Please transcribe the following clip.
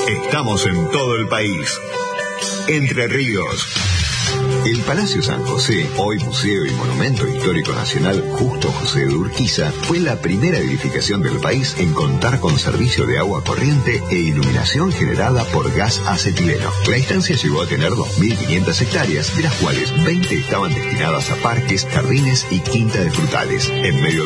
Estamos en todo el país. Entre Ríos. El Palacio San José, hoy Museo y Monumento Histórico Nacional Justo José de Urquiza, fue la primera edificación del país en contar con servicio de agua corriente e iluminación generada por gas acetileno. La instancia llegó a tener 2.500 hectáreas, de las cuales 20 estaban destinadas a parques, jardines y quinta de frutales. En medio